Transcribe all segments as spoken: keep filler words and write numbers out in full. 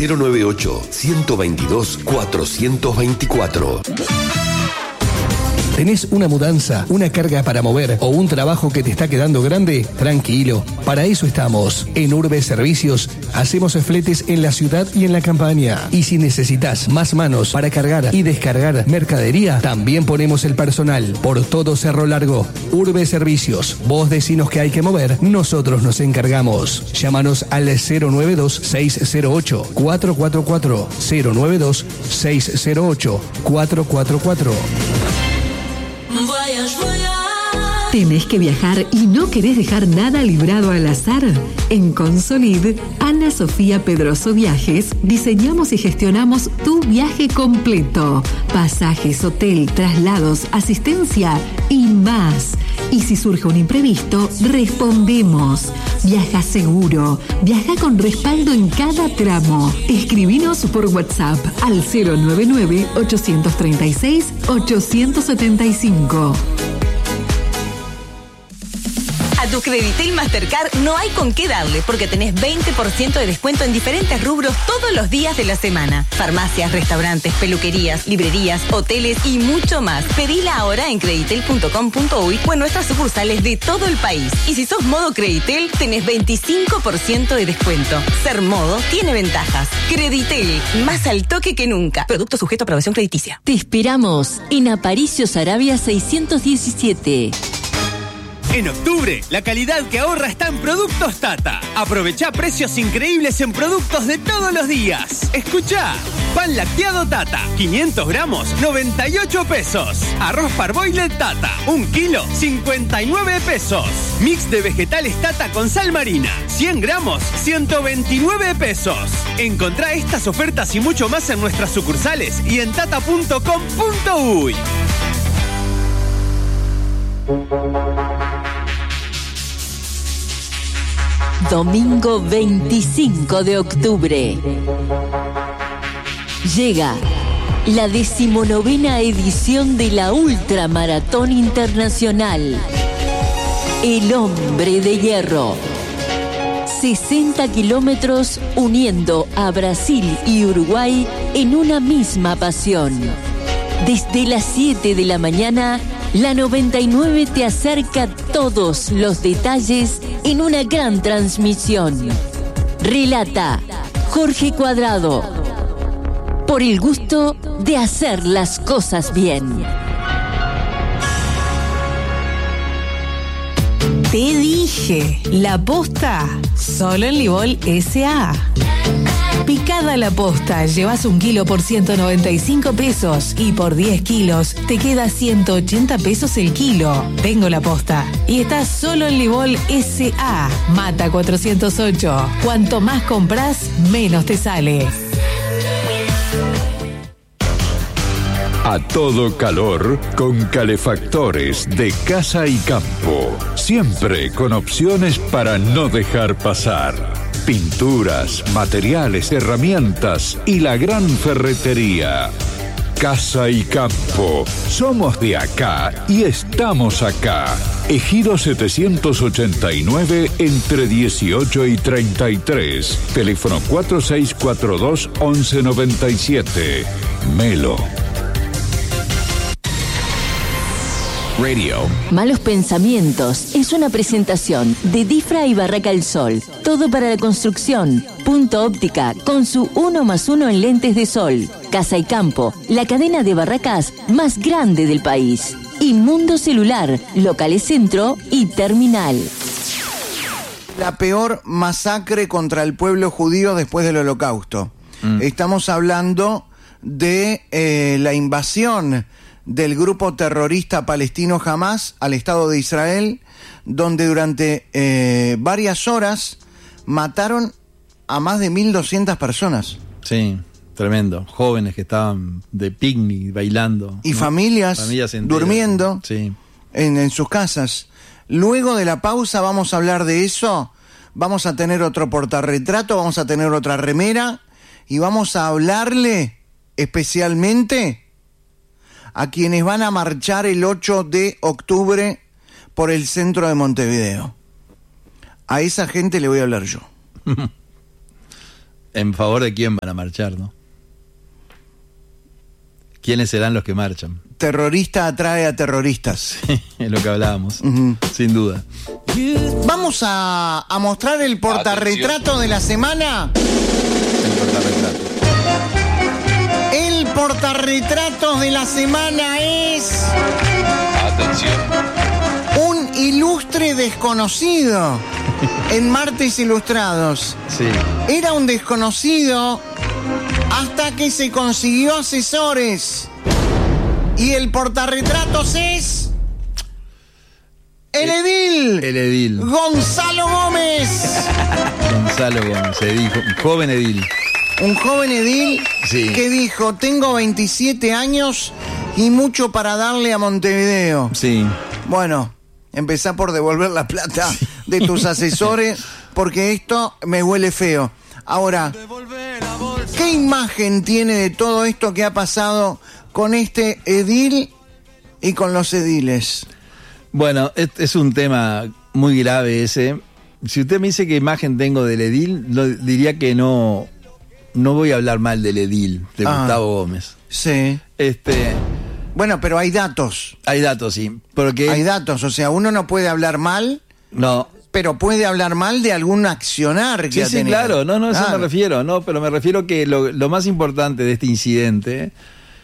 cero nueve ocho, uno dos dos, cuatro dos cuatro. ¿Tenés una mudanza, una carga para mover o un trabajo que te está quedando grande? Tranquilo, para eso estamos. En Urbe Servicios hacemos fletes en la ciudad y en la campaña. Y si necesitas más manos para cargar y descargar mercadería, también ponemos el personal por todo Cerro Largo. Urbe Servicios, vos decinos que hay que mover, nosotros nos encargamos. Llámanos al cero nueve dos, seis cero ocho, cuatro cuatro cuatro, cero nueve dos, seis cero ocho, cuatro cuatro cuatro. ¿Tenés que viajar y no querés dejar nada librado al azar? En Consolid, Ana Sofía Pedroso Viajes, diseñamos y gestionamos tu viaje completo. Pasajes, hotel, traslados, asistencia y más. Y si surge un imprevisto, respondemos. Viaja seguro. Viaja con respaldo en cada tramo. Escribinos por WhatsApp al cero nueve nueve, ocho tres seis, ocho siete cinco. A tu Creditel Mastercard no hay con qué darle porque tenés veinte por ciento de descuento en diferentes rubros todos los días de la semana. Farmacias, restaurantes, peluquerías, librerías, hoteles y mucho más. Pedila ahora en creditel punto com punto uy o en nuestras sucursales de todo el país. Y si sos modo Creditel, tenés veinticinco por ciento de descuento. Ser modo tiene ventajas. Creditel, más al toque que nunca. Producto sujeto a aprobación crediticia. Te esperamos en Aparicio Saravia seiscientos diecisiete. En octubre, la calidad que ahorra está en Productos Tata. Aprovechá precios increíbles en productos de todos los días. Escuchá, pan lacteado Tata, quinientos gramos, noventa y ocho pesos. Arroz parboiled Tata, un kilo, cincuenta y nueve pesos. Mix de vegetales Tata con sal marina, cien gramos, ciento veintinueve pesos. Encontrá estas ofertas y mucho más en nuestras sucursales y en tata punto com punto uy. Domingo veinticinco de octubre. Llega la decimonovena edición de la Ultramaratón Internacional. El Hombre de Hierro. sesenta kilómetros uniendo a Brasil y Uruguay en una misma pasión. Desde las siete de la mañana, la noventa y nueve te acerca todos los detalles en una gran transmisión. Relata Jorge Cuadrado. Por el gusto de hacer las cosas bien. Te dije, la posta, solo en Libol S A Picada la posta, llevas un kilo por ciento noventa y cinco pesos y por diez kilos te queda ciento ochenta pesos el kilo. Tengo la posta y estás solo en Libol S A Mata cuatrocientos ocho. Cuanto más compras, menos te sale. A todo calor con calefactores de Casa y Campo. Siempre con opciones para no dejar pasar. Pinturas, materiales, herramientas y la gran ferretería. Casa y Campo. Somos de acá y estamos acá. Ejido setecientos ochenta y nueve entre dieciocho y treinta y tres. Teléfono cuatro seis cuatro dos, once noventa y siete. Melo. Radio. Malos Pensamientos es una presentación de Difra y Barraca El Sol. Todo para la construcción. Punto Óptica con su uno más uno en lentes de sol. Casa y Campo, la cadena de barracas más grande del país. Y Mundo Celular, locales centro y terminal. La peor masacre contra el pueblo judío después del Holocausto. Mm. Estamos hablando de eh, la invasión del grupo terrorista palestino Hamas al Estado de Israel, donde durante eh, varias horas mataron a más de mil doscientas personas. Sí, tremendo. Jóvenes que estaban de picnic, bailando. Y ¿no? familias, familias durmiendo sí. en, en sus casas. Luego de la pausa vamos a hablar de eso. Vamos a tener otro portarretrato, vamos a tener otra remera y vamos a hablarle especialmente a quienes van a marchar el ocho de octubre por el centro de Montevideo. A esa gente le voy a hablar yo. ¿En favor de quién van a marchar, no? ¿Quiénes serán los que marchan? Terrorista atrae a terroristas. Sí, es lo que hablábamos, uh-huh. sin duda. Vamos a, a mostrar el portarretrato de la semana. El portarretrato. El portarretrato de la semana es... Atención. Un ilustre desconocido en Martes Ilustrados. Sí. Era un desconocido hasta que se consiguió asesores. Y el portarretratos es... El edil. El edil. Gonzalo Gómez. Gonzalo Gómez, se dijo, un joven edil. Un joven edil sí. que dijo, tengo veintisiete años y mucho para darle a Montevideo. Sí. Bueno, empezá por devolver la plata sí. de tus asesores, porque esto me huele feo. Ahora, ¿qué imagen tiene de todo esto que ha pasado con este edil y con los ediles? Bueno, es, es un tema muy grave ese. Si usted me dice qué imagen tengo del edil, lo, diría que no, no voy a hablar mal del edil, de ah, Gustavo Gómez. Sí. Este... Bueno, pero hay datos. Hay datos, sí. Porque... Hay datos, o sea, uno no puede hablar mal. No. Pero puede hablar mal de algún accionar que sí, ha sí, tenido. claro, no, no, eso ah. me refiero, no, pero me refiero que lo, lo más importante de este incidente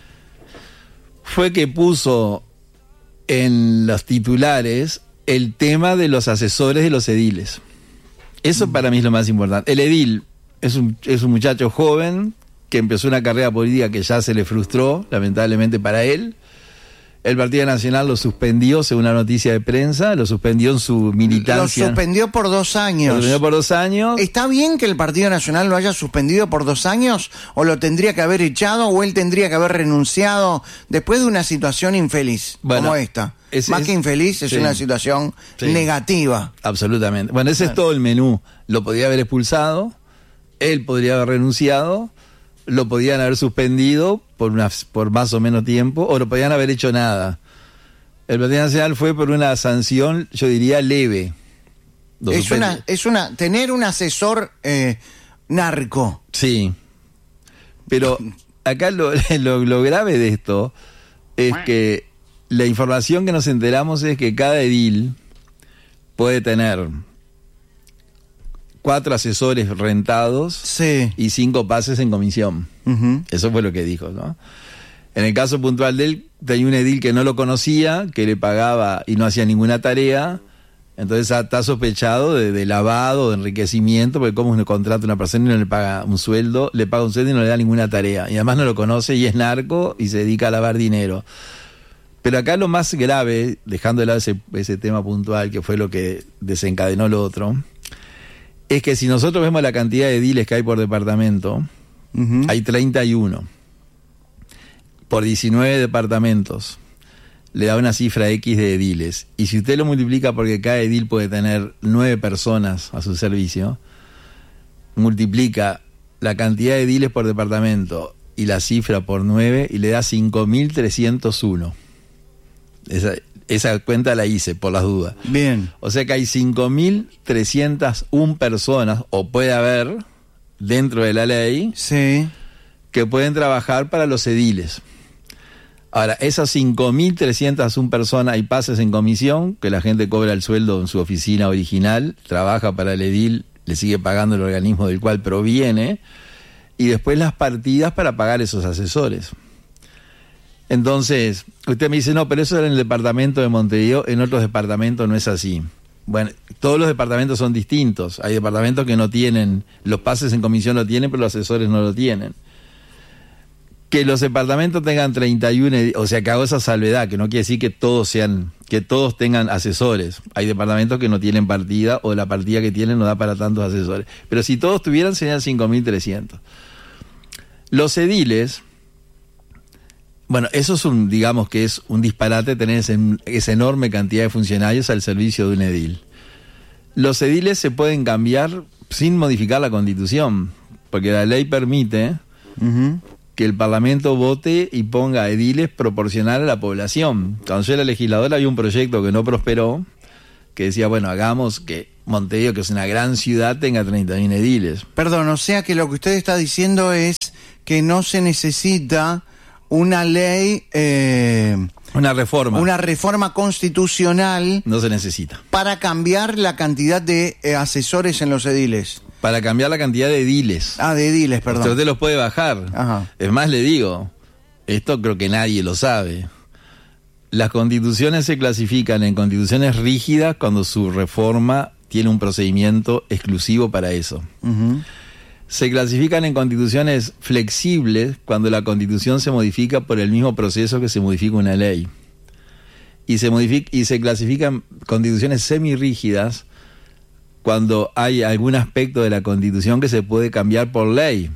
fue que puso en los titulares el tema de los asesores de los ediles. Eso mm. para mí es lo más importante. El edil es un, es un muchacho joven que empezó una carrera política que ya se le frustró, lamentablemente para él. El Partido Nacional lo suspendió, según la noticia de prensa, lo suspendió en su militancia. Lo suspendió por dos años. Lo suspendió por dos años. ¿Está bien que el Partido Nacional lo haya suspendido por dos años? ¿O lo tendría que haber echado? ¿O él tendría que haber renunciado después de una situación infeliz bueno, como esta? Es, Más es, que infeliz, es sí, una situación sí, negativa. Absolutamente. Bueno, ese bueno. es todo el menú. Lo podía haber expulsado, él podría haber renunciado, lo podían haber suspendido por, una, por más o menos tiempo, o no podían haber hecho nada. El Partido Nacional fue por una sanción, yo diría, leve. Es una, es una, tener un asesor eh, narco. Sí. Pero acá lo, lo, lo grave de esto es que la información que nos enteramos es que cada edil puede tener cuatro asesores rentados sí. y cinco pases en comisión. Uh-huh. Eso fue lo que dijo, ¿no? En el caso puntual de él, tenía un edil que no lo conocía, que le pagaba y no hacía ninguna tarea, entonces está sospechado de, de lavado, de enriquecimiento, porque como uno contrata a una persona y no le paga un sueldo, le paga un sueldo y no le da ninguna tarea, y además no lo conoce y es narco y se dedica a lavar dinero. Pero acá lo más grave, dejando de lado ese, ese tema puntual, que fue lo que desencadenó lo otro, es que si nosotros vemos la cantidad de ediles que hay por departamento, uh-huh. hay treinta y uno. Por diecinueve departamentos, le da una cifra X de ediles. Y si usted lo multiplica porque cada edil puede tener nueve personas a su servicio, multiplica la cantidad de ediles por departamento y la cifra por nueve y le da cinco mil trescientos uno. Esa, esa cuenta la hice por las dudas. Bien. O sea que hay cinco mil trescientas una personas, o puede haber, dentro de la ley, sí. que pueden trabajar para los ediles. Ahora, esas cinco mil trescientas una personas hay pases en comisión, que la gente cobra el sueldo en su oficina original, trabaja para el edil, le sigue pagando el organismo del cual proviene, y después las partidas para pagar esos asesores. Entonces, usted me dice, no, pero eso era en el departamento de Montevideo, en otros departamentos no es así. Bueno, todos los departamentos son distintos. Hay departamentos que no tienen, los pases en comisión lo tienen, pero los asesores no lo tienen. Que los departamentos tengan treinta y uno, o sea, que hago esa salvedad, que no quiere decir que todos sean, que todos tengan asesores. Hay departamentos que no tienen partida, o la partida que tienen no da para tantos asesores. Pero si todos tuvieran, serían cinco mil trescientos. Los ediles, bueno, eso es un, digamos que es un disparate tener ese, esa enorme cantidad de funcionarios al servicio de un edil. Los ediles se pueden cambiar sin modificar la Constitución, porque la ley permite uh-huh. que el Parlamento vote y ponga ediles proporcional a la población. Cuando yo era legislador había un proyecto que no prosperó, que decía, bueno, hagamos que Montevideo, que es una gran ciudad, tenga treinta y uno ediles. Perdón, o sea que lo que usted está diciendo es que no se necesita una ley... Eh, una reforma. Una reforma constitucional... No se necesita. Para cambiar la cantidad de eh, asesores en los ediles. Para cambiar la cantidad de ediles. Ah, de ediles, perdón. Usted, usted los puede bajar. Ajá. Es más, le digo, esto creo que nadie lo sabe. Las constituciones se clasifican en constituciones rígidas cuando su reforma tiene un procedimiento exclusivo para eso. Uh-huh. Se clasifican en constituciones flexibles cuando la constitución se modifica por el mismo proceso que se modifica una ley. Y se, modifica, y se clasifican constituciones semirrígidas cuando hay algún aspecto de la constitución que se puede cambiar por ley.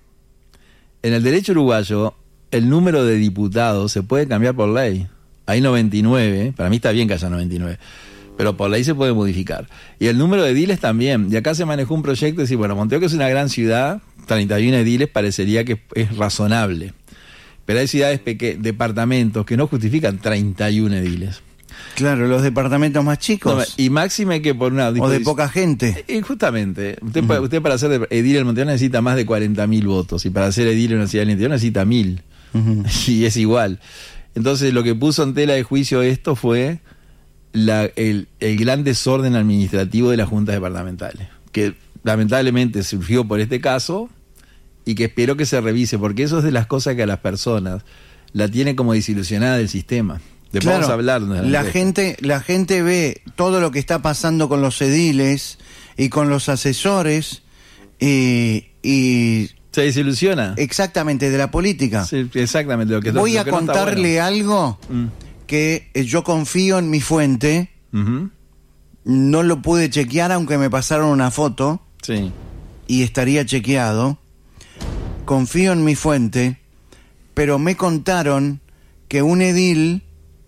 En el derecho uruguayo, el número de diputados se puede cambiar por ley. Hay noventa y nueve, para mí está bien que haya noventa y nueve, pero por ley se puede modificar. Y el número de ediles también. Y acá se manejó un proyecto de decir, bueno, Montevideo, que es una gran ciudad, treinta y uno ediles parecería que es razonable. Pero hay ciudades pequeñas, departamentos, que no justifican treinta y uno ediles. Claro, los departamentos más chicos. No, y máxime que por una... O de poca gente. Y justamente, usted, uh-huh. usted para ser edil en Montevideo necesita más de cuarenta mil votos, y para ser edil en una ciudad del interior necesita mil. Uh-huh. Y es igual. Entonces lo que puso en tela de juicio esto fue la, el, el gran desorden administrativo de las juntas departamentales, que lamentablemente surgió por este caso y que espero que se revise, porque eso es de las cosas que a las personas la tiene como desilusionada del sistema. Después claro, vamos a hablar. De la, gente, la gente ve todo lo que está pasando con los ediles y con los asesores y... y se desilusiona. Exactamente, de la política. Sí, exactamente. Lo que, Voy lo a que contarle no bueno. algo mm. que eh, yo confío en mi fuente. Uh-huh. No lo pude chequear, aunque me pasaron una foto. Sí. Y estaría chequeado. Confío en mi fuente, pero me contaron que un edil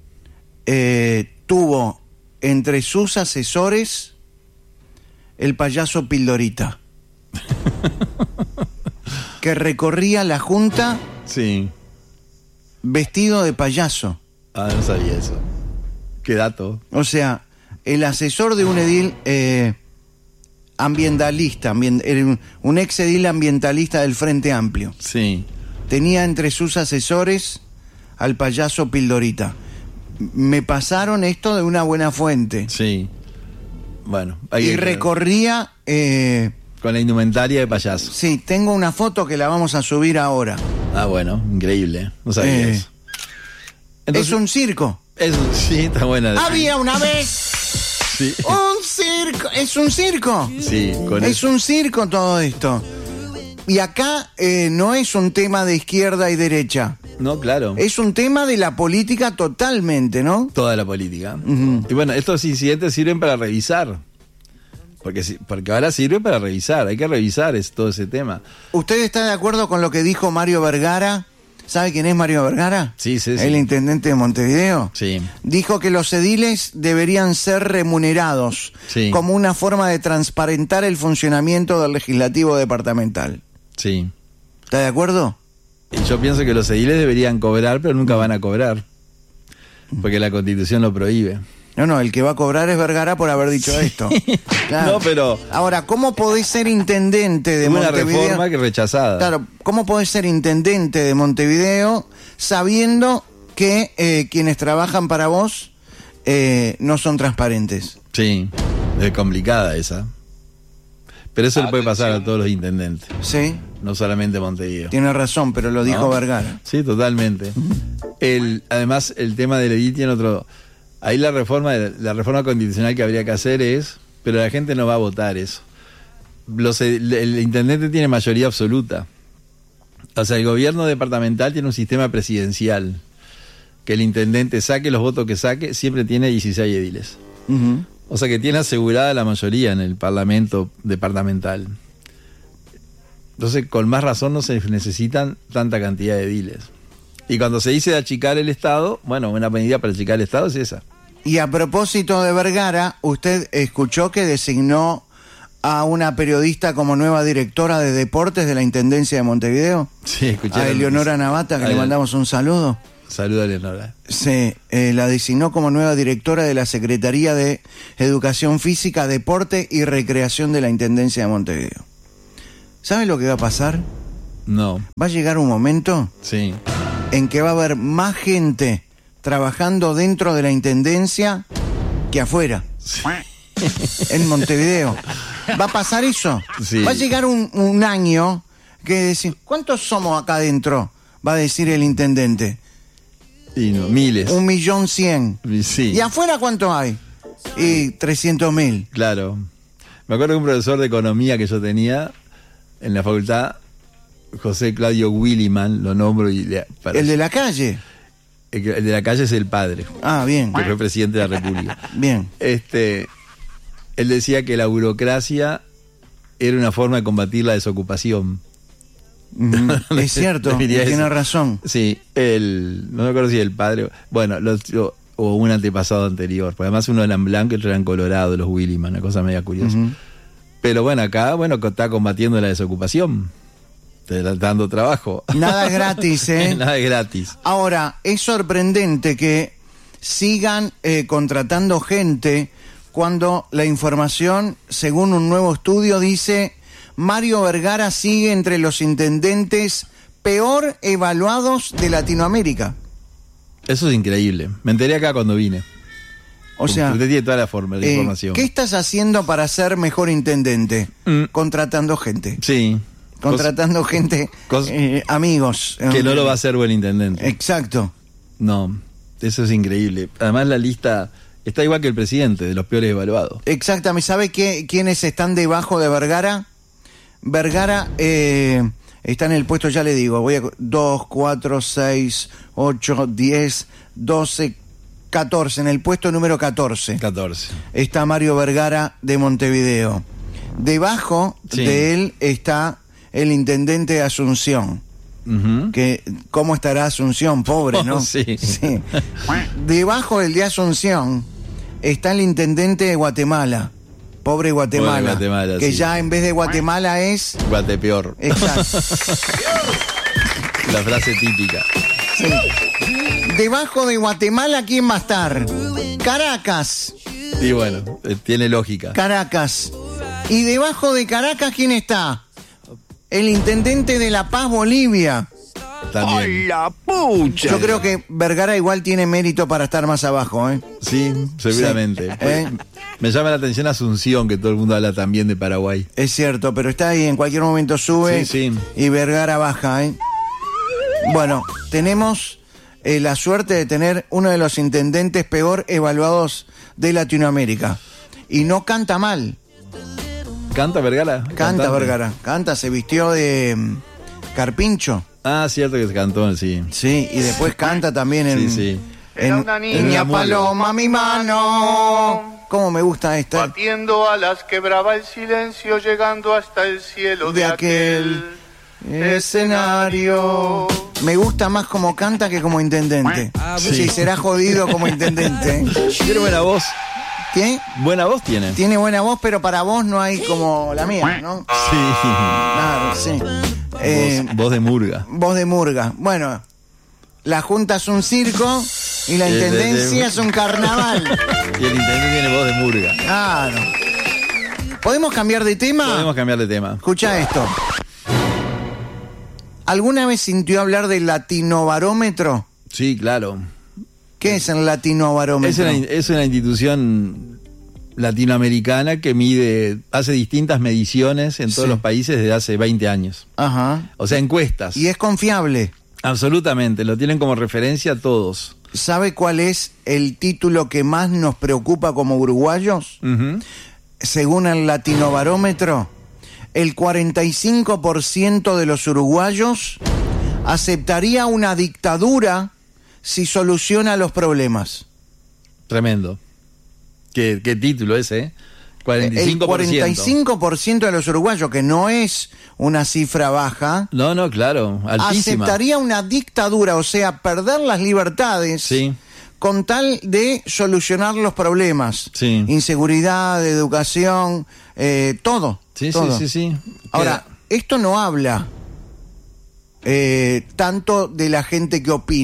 eh, tuvo entre sus asesores el payaso Pildorita. Que recorría la junta sí. vestido de payaso. Ah, no sabía eso. Qué dato. O sea, el asesor de un edil eh, ambientalista, ambient, un, un ex edil ambientalista del Frente Amplio. Sí. Tenía entre sus asesores al payaso Pildorita. Me pasaron esto de una buena fuente. Sí. Bueno. Ahí y recorría... Eh, con la indumentaria de payaso. Sí, tengo una foto que la vamos a subir ahora. Ah, bueno, increíble. No sabía eh, eso. Entonces, es un circo. Es un, sí, está buena. Había una vez sí. un circo. Es un circo. Sí, con Es eso. un circo todo esto. Y acá eh, no es un tema de izquierda y derecha. No, claro. Es un tema de la política totalmente, ¿no? Toda la política. Uh-huh. Y bueno, estos incidentes sirven para revisar. Porque, porque ahora sirve para revisar, hay que revisar es, todo ese tema. ¿Usted está de acuerdo con lo que dijo Mario Vergara? ¿Sabe quién es Mario Vergara? Sí, sí, sí. El intendente de Montevideo. Sí. Dijo que los ediles deberían ser remunerados sí. como una forma de transparentar el funcionamiento del legislativo departamental. Sí. ¿Está de acuerdo? Y yo pienso que los ediles deberían cobrar, pero nunca van a cobrar. Porque la Constitución lo prohíbe. No, no, el que va a cobrar es Vergara por haber dicho sí. esto. Claro. No, pero... Ahora, ¿cómo podés ser intendente de una Montevideo? Una reforma que rechazada. Claro, ¿cómo podés ser intendente de Montevideo sabiendo que eh, quienes trabajan para vos eh, no son transparentes? Sí, es complicada esa. Pero eso Atención. Le puede pasar a todos los intendentes. Sí. No solamente Montevideo. Tiene razón, pero lo dijo ¿no? Vergara. Sí, totalmente. el, además, el tema del edil tiene otro... Ahí la reforma, la reforma constitucional que habría que hacer es, pero la gente no va a votar eso. Los, el, el intendente tiene mayoría absoluta. O sea, el gobierno departamental tiene un sistema presidencial. Que el intendente saque los votos que saque, siempre tiene dieciséis ediles. Uh-huh. O sea que tiene asegurada la mayoría en el parlamento departamental. Entonces, con más razón no se necesitan tanta cantidad de ediles. Y cuando se dice de achicar el Estado, bueno, una medida para achicar el Estado es esa. Y a propósito de Vergara, ¿usted escuchó que designó a una periodista como nueva directora de deportes de la Intendencia de Montevideo? Sí, escuché. A Eleonora Navata, que a le mandamos un saludo. Saluda a Leonora. Sí, eh, la designó como nueva directora de la Secretaría de Educación Física, Deporte y Recreación de la Intendencia de Montevideo. ¿Sabe lo que va a pasar? No. Va a llegar un momento sí. en que va a haber más gente trabajando dentro de la Intendencia que afuera. Sí. En Montevideo. ¿Va a pasar eso? Sí. Va a llegar un, un año que decir, ¿cuántos somos acá adentro? Va a decir el intendente. Y no, miles. Un millón cien. Sí. ¿Y afuera cuánto hay? Y trescientos mil. Claro. Me acuerdo de un profesor de economía que yo tenía en la facultad, José Claudio Williman, lo nombro y le parece. ¿El de la calle? El, el de la calle es el padre. Ah, bien. Que fue presidente de la República. Bien. Este, él decía que la burocracia era una forma de combatir la desocupación. Mm, es cierto, tiene eso. razón. Sí, el, no me acuerdo si el padre, bueno, los, lo, o un antepasado anterior, porque además uno era en blanco y otro era en colorado, los Williman, una cosa media curiosa. Uh-huh. Pero bueno, acá, bueno, está combatiendo la desocupación, te está dando trabajo. Nada es gratis, ¿eh? Nada es gratis. Ahora, es sorprendente que sigan eh, contratando gente cuando la información, según un nuevo estudio, dice... Mario Vergara sigue entre los intendentes peor evaluados de Latinoamérica. Eso es increíble. Me enteré acá cuando vine. O sea, usted tiene toda la forma de eh, información. ¿Qué estás haciendo para ser mejor intendente? Mm. Contratando gente. Sí. Contratando Cos, gente, cos, eh, amigos. Que no lo va a hacer buen intendente. Exacto. No, eso es increíble. Además la lista está igual que el presidente, de los peores evaluados. Exactamente. ¿Sabe qué, quiénes están debajo de Vergara? Vergara eh, está en el puesto, ya le digo, voy a dos, cuatro, seis, ocho, diez, doce, catorce, en el puesto número catorce. catorce. Está Mario Vergara de Montevideo. Debajo sí. de él está el intendente de Asunción. Uh-huh. Que, ¿cómo estará Asunción? Pobre, ¿no? Oh, sí. sí. Debajo del de Asunción está el intendente de Guatemala. Pobre Guatemala, Pobre Guatemala que sí. ya en vez de Guatemala es... Guatepeor. Exacto. La frase típica. Sí. Debajo de Guatemala, ¿quién va a estar? Caracas. Y bueno, tiene lógica. Caracas. Y debajo de Caracas, ¿quién está? El intendente de La Paz, Bolivia. También. ¡Ay, la pucha! Yo creo que Vergara igual tiene mérito para estar más abajo, ¿eh? Sí, seguramente. Sí. ¿Eh? Me llama la atención Asunción, que todo el mundo habla también de Paraguay. Es cierto, pero está ahí, en cualquier momento sube sí, sí. y Vergara baja, ¿eh? Bueno, tenemos eh, la suerte de tener uno de los intendentes peor evaluados de Latinoamérica. Y no canta mal. ¿Canta Vergara? Canta Cantante. Vergara, canta, se vistió de um, carpincho. Ah, cierto que se cantó, sí. Sí, y después canta también en... Sí, sí. En, Era una niña en la paloma, mi mano. ¿Cómo me gusta esta? Batiendo alas quebraba el silencio, llegando hasta el cielo de, de aquel, aquel escenario. Me gusta más como canta que como intendente. Ah, sí. sí, será jodido como intendente. Tiene buena voz. ¿Qué? Buena voz tiene. Tiene buena voz, pero para vos no hay como la mía, ¿no? Sí. Claro, sí. Eh, voz, voz de murga. Voz de murga. Bueno, la Junta es un circo y la Intendencia de, de, es un carnaval. Y el intendente tiene voz de murga. Claro. ¿Podemos cambiar de tema? Podemos cambiar de tema. Escucha esto. ¿Alguna vez sintió hablar del Latinobarómetro? Sí, claro. ¿Qué es el Latinobarómetro? Es una, es una institución latinoamericana que mide, hace distintas mediciones en todos sí. los países desde hace veinte años. Ajá. O sea, encuestas. ¿Y es confiable? Absolutamente, lo tienen como referencia todos. ¿Sabe cuál es el título que más nos preocupa como uruguayos? Uh-huh. Según el Latinobarómetro, el cuarenta y cinco por ciento de los uruguayos aceptaría una dictadura si soluciona los problemas. Tremendo. ¿Qué, qué título ese? ¿eh? cuarenta y cinco por ciento. El cuarenta y cinco por ciento de los uruguayos, que no es una cifra baja. No, no, claro, altísima. Aceptaría una dictadura, o sea, perder las libertades. Sí. Con tal de solucionar los problemas. Sí. Inseguridad, educación, eh, todo. Sí, todo. sí, sí, sí. Ahora, esto no habla eh, tanto de la gente que opina.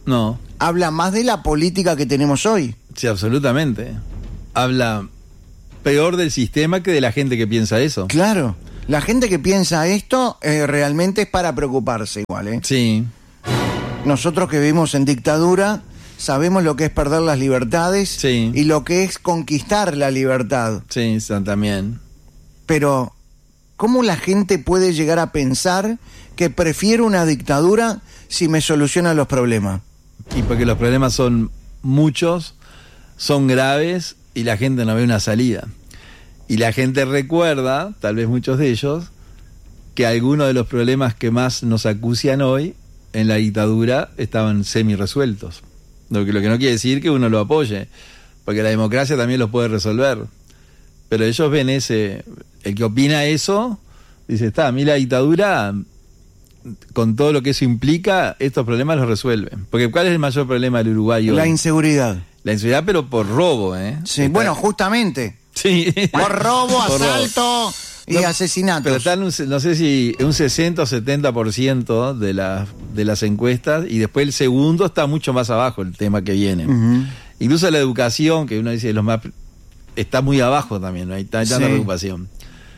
No. Habla más de la política que tenemos hoy. Sí, absolutamente. Habla peor del sistema que de la gente que piensa eso. Claro. La gente que piensa esto eh, realmente es para preocuparse igual, ¿eh? Sí. Nosotros que vivimos en dictadura sabemos lo que es perder las libertades, sí, y lo que es conquistar la libertad. Sí, también. Pero, ¿cómo la gente puede llegar a pensar que prefiere una dictadura si me soluciona los problemas? Y porque los problemas son muchos, son graves y la gente no ve una salida. Y la gente recuerda, tal vez muchos de ellos, que algunos de los problemas que más nos acucian hoy en la dictadura estaban semi-resueltos. Lo que, lo que no quiere decir que uno lo apoye, porque la democracia también los puede resolver. Pero ellos ven ese, el que opina eso, dice, está, a mí la dictadura, con todo lo que eso implica, estos problemas los resuelve. Porque ¿cuál es el mayor problema del Uruguay hoy? La inseguridad. La inseguridad, pero por robo, ¿eh? Sí, está... bueno, justamente. Sí. Por robo, por asalto robo. y no, asesinatos. Pero están, un, no sé si un sesenta o setenta por ciento de, la, de las encuestas, y después el segundo está mucho más abajo, el tema que viene. Uh-huh. Incluso la educación, que uno dice, los más está muy abajo también, no hay tanta sí. preocupación.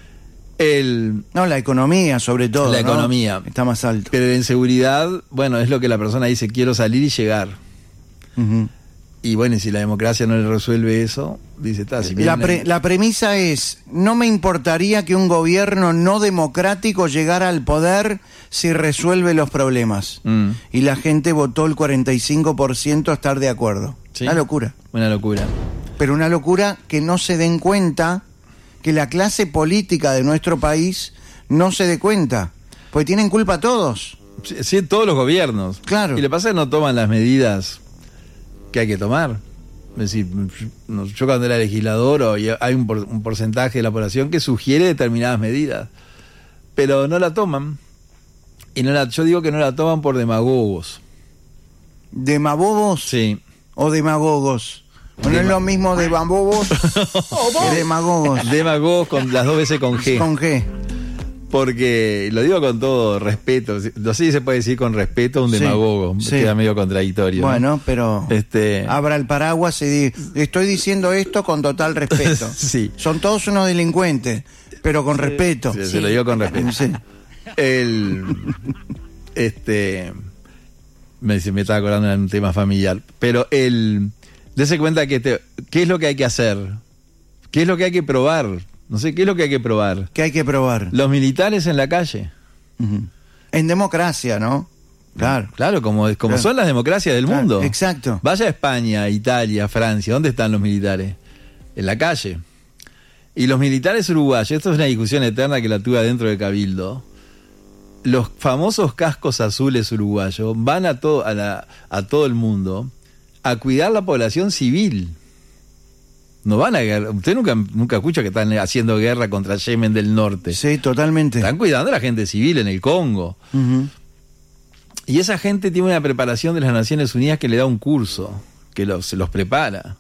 El, no, la economía, sobre todo. La ¿no? economía. Está más alto. Pero la inseguridad, bueno, es lo que la persona dice, quiero salir y llegar. Uh-huh. Y bueno, y si la democracia no le resuelve eso, dice, está, si la, pre, la premisa es, no me importaría que un gobierno no democrático llegara al poder si resuelve los problemas. Mm. Y la gente votó el cuarenta y cinco por ciento a estar de acuerdo. ¿Sí? Una locura. Una locura. Pero una locura que no se den cuenta, que la clase política de nuestro país no se dé cuenta, porque tienen culpa todos. Sí, sí, todos los gobiernos. Claro. Y lo que pasa es que no toman las medidas que hay que tomar. Es decir, yo cuando era legislador, hay un, por, un porcentaje de la población que sugiere determinadas medidas, pero no la toman. Y no la, yo digo que no la toman por demagogos. ¿Demagogos? Sí. ¿O demagogos? No Dema- es lo mismo demagogos que demagogos. Demagogos con las dos veces con G. Con G. Porque, lo digo con todo respeto, no sé si se puede decir con respeto a un demagogo, sí, sí. Queda medio contradictorio. Bueno, ¿no? Pero este... abra el paraguas y di, estoy diciendo esto con total respeto. Sí. Son todos unos delincuentes, pero con sí. respeto. Sí, sí. Se lo digo con respeto. Sí. El, este, me, me estaba acordando de un tema familiar, pero el, dése cuenta que, te, ¿qué es lo que hay que hacer? ¿Qué es lo que hay que probar? No sé, ¿qué es lo que hay que probar? ¿Qué hay que probar? Los militares en la calle. Uh-huh. En democracia, ¿no? Claro. Claro, como, como claro. son las democracias del claro, mundo. Exacto. Vaya a España, Italia, Francia, ¿dónde están los militares? En la calle. Y los militares uruguayos, esto es una discusión eterna que la tuve adentro del Cabildo, los famosos cascos azules uruguayos van a todo, a, la, a todo el mundo a cuidar la población civil. No van a guerra. Usted nunca, nunca escucha que están haciendo guerra contra Yemen del Norte. Sí, totalmente. Están cuidando a la gente civil en el Congo. Uh-huh. Y esa gente tiene una preparación de las Naciones Unidas que le da un curso, que los, se los prepara.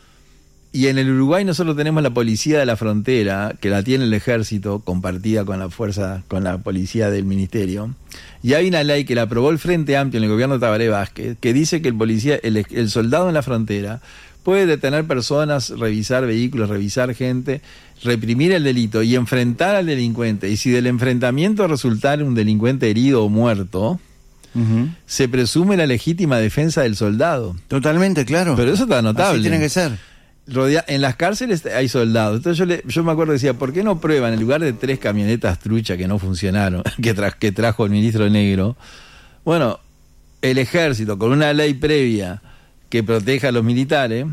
Y en el Uruguay nosotros tenemos la policía de la frontera, que la tiene el ejército, compartida con la fuerza, con la policía del ministerio. Y hay una ley que la aprobó el Frente Amplio en el gobierno de Tabaré Vázquez, que dice que el policía, el, el soldado en la frontera puede detener personas, revisar vehículos, revisar gente, reprimir el delito y enfrentar al delincuente. Y si del enfrentamiento resultara un delincuente herido o muerto, uh-huh. se presume la legítima defensa del soldado. Totalmente, claro. Pero eso está notable. Así tiene que ser. Rodea- en las cárceles hay soldados. Entonces yo, le, yo me acuerdo que decía, ¿por qué no prueban en lugar de tres camionetas trucha que no funcionaron, que, tra- que trajo el ministro Negro? Bueno, el ejército con una ley previa que proteja a los militares.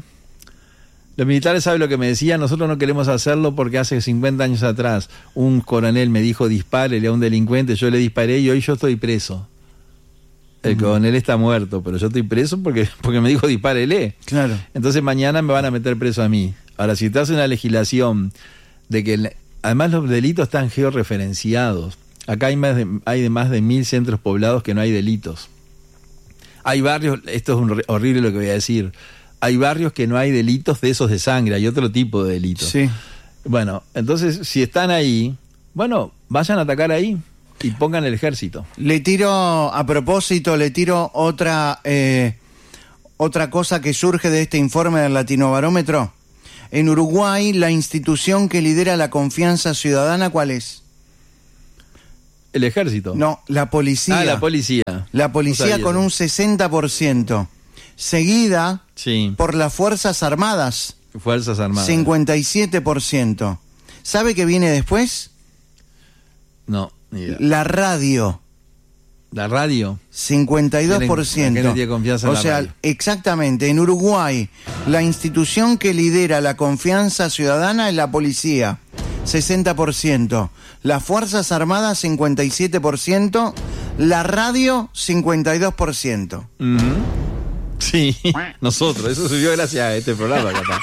Los militares saben lo que me decían, nosotros no queremos hacerlo porque hace cincuenta años atrás un coronel me dijo dispárele a un delincuente, yo le disparé y hoy yo estoy preso. El uh-huh. coronel está muerto, pero yo estoy preso porque, porque me dijo dispárele. Claro. Entonces mañana me van a meter preso a mí. Ahora, si te hace una legislación de que, además los delitos están georreferenciados, acá hay más de, hay de más de mil centros poblados que no hay delitos. Hay barrios, esto es un, horrible lo que voy a decir, hay barrios que no hay delitos de esos de sangre, hay otro tipo de delitos. Sí. Bueno, entonces, si están ahí, bueno, vayan a atacar ahí y pongan el ejército. Le tiro, a propósito, le tiro otra, eh, Otra cosa que surge de este informe del Latinobarómetro. En Uruguay, la institución que lidera la confianza ciudadana, ¿cuál es? El ejército. No, la policía. Ah, la policía. La policía No con eso. un sesenta por ciento. Seguida sí. por las Fuerzas Armadas. Fuerzas Armadas. cincuenta y siete por ciento. ¿Sabe qué viene después? No, ni idea. La radio. La radio. cincuenta y dos por ciento. La gente tiene confianza en o la sea, radio. exactamente, en Uruguay, la institución que lidera la confianza ciudadana es la policía, sesenta por ciento. Las Fuerzas Armadas, cincuenta y siete por ciento. La radio, cincuenta y dos por ciento. Uh-huh. Sí, nosotros. Eso subió gracias a este programa, capaz.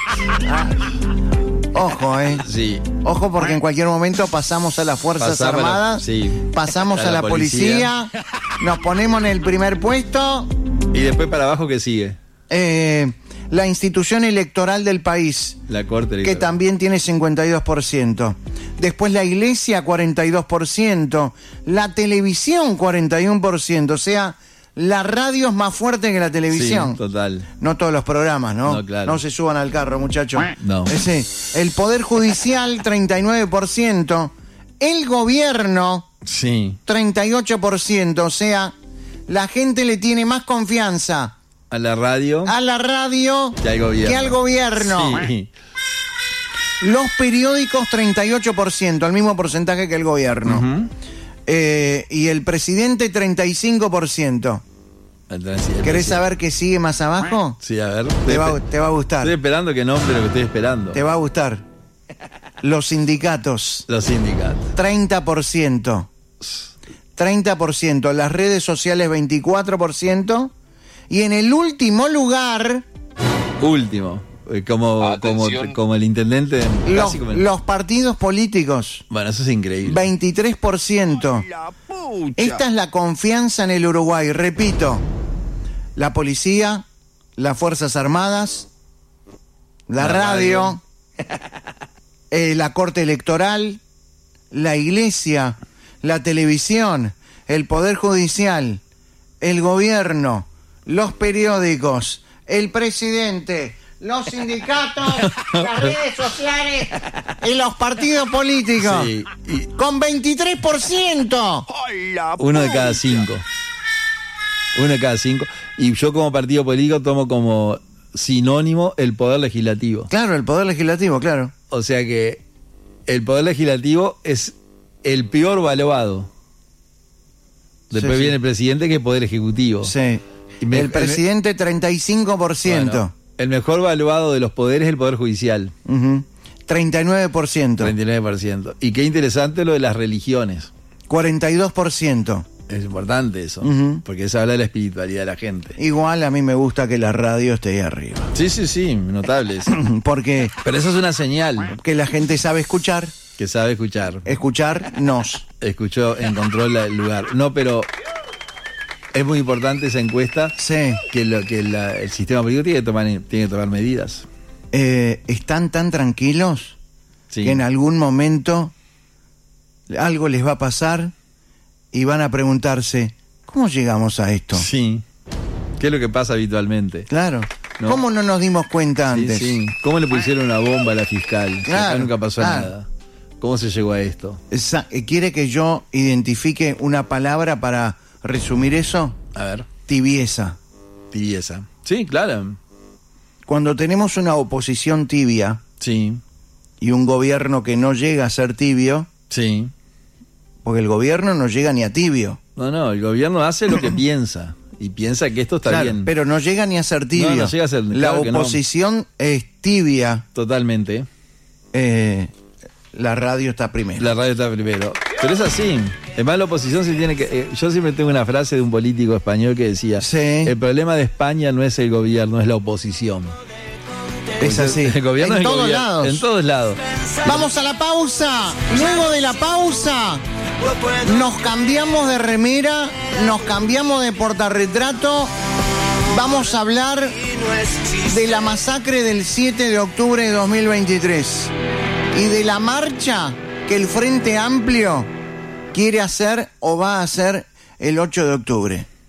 Ojo, eh. Sí. Ojo, porque en cualquier momento pasamos a las Fuerzas Pasamos Armadas, a la- sí. pasamos a, A la, la policía, policía. nos ponemos en el primer puesto. Y después para abajo, ¿qué sigue? Eh, la institución electoral del país, La Corte que Electoral. también tiene cincuenta y dos por ciento. Después la iglesia, cuarenta y dos por ciento. La televisión, cuarenta y uno por ciento. O sea, la radio es más fuerte que la televisión. Sí, total. No todos los programas, ¿no? No, claro. No se suban al carro, muchachos. No. Ese. El Poder Judicial, treinta y nueve por ciento. El gobierno, Sí. treinta y ocho por ciento. O sea, la gente le tiene más confianza A la radio. a la radio Que al gobierno. que al gobierno. Sí. Los periódicos, treinta y ocho por ciento, al mismo porcentaje que el gobierno. Uh-huh. Eh, y el presidente, treinta y cinco por ciento. Entonces, sí, ¿Querés sí. saber qué sigue más abajo? Sí, a ver. Te va, te va a gustar. Estoy esperando que nombre lo que estoy esperando. Te va a gustar. Los sindicatos, Los sindicatos. treinta por ciento. treinta por ciento. Las redes sociales, veinticuatro por ciento. Y en el último lugar, Último. Eh, Como, como, como el intendente. los, casi como el- los partidos políticos, Bueno, eso es increíble. veintitrés por ciento. Esta es la confianza en el Uruguay. Repito, la policía, las Fuerzas Armadas, la, La radio, eh, la Corte Electoral, la Iglesia, la televisión, el Poder Judicial, el gobierno, los periódicos, el presidente, los sindicatos, las redes sociales y los partidos políticos. Sí, y Con veintitrés por ciento. uno de cada cinco. Uno de cada cinco. Y yo como partido político tomo como sinónimo el poder legislativo. Claro, el Poder Legislativo, claro. O sea que el poder legislativo es el peor valuado. Después Sí, sí. viene el presidente, que es poder ejecutivo. Sí. Y me- El presidente, treinta y cinco por ciento. Bueno, el mejor valuado de los poderes es el poder judicial. Ujú. treinta y nueve por ciento. treinta y nueve por ciento. Y qué interesante lo de las religiones. cuarenta y dos por ciento. Es importante eso. Ujú. Porque eso habla de la espiritualidad de la gente. Igual a mí me gusta que la radio esté ahí arriba. Sí, sí, sí, notable eso. Porque Pero eso es una señal que la gente sabe escuchar, que sabe escuchar. escucharnos. Escuchó, encontró la- el lugar. No, pero es muy importante esa encuesta, Sí. que, lo, que la- el sistema político tiene que tomar, tiene que tomar medidas. Eh, están tan tranquilos Sí. que en algún momento algo les va a pasar y van a preguntarse, ¿cómo llegamos a esto? Sí. ¿Qué es lo que pasa habitualmente? Claro. No. ¿Cómo no nos dimos cuenta Sí, antes? sí. ¿Cómo le pusieron una bomba a la fiscal? Si Claro, acá nunca pasó claro. nada. ¿Cómo se llegó a esto? Esa- eh, ¿Quiere que yo identifique una palabra para resumir eso? A ver, Tibieza. tibieza. Sí, claro. Cuando tenemos una oposición tibia Sí, y un gobierno que no llega a ser tibio, sí. porque el gobierno no llega ni a tibio. No, no, el gobierno hace lo que piensa. Y piensa que esto está Claro, bien. pero no llega ni a ser tibio. No, no llega a ser- La claro que no. oposición es tibia, Totalmente. eh, la radio está primero. La radio está primero. Pero es así. Además, la oposición se tiene que... eh, yo siempre tengo una frase de un político español que decía: Sí. el problema de España no es el gobierno, es la oposición. Es así. El gobierno en es el todos gobierno, lados. En todos lados. Vamos a la pausa. Luego de la pausa, nos cambiamos de remera, nos cambiamos de portarretrato. Vamos a hablar de la masacre del siete de octubre de dos mil veintitrés y de la marcha que el Frente Amplio quiere hacer o va a hacer el ocho de octubre.